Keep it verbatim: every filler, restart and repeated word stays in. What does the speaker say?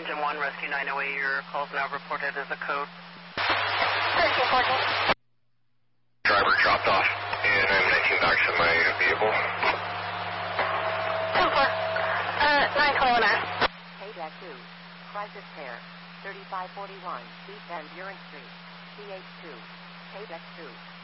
Engine one, Rescue nine oh eight, your call is now reported as a code. thirteen fourteen. Driver dropped off, and I'm making back to my vehicle. ten four. Uh, nine Colonna. Payback two. Crisis Care. thirty-five forty-one, East End, Buren Street. C H two. Payback two.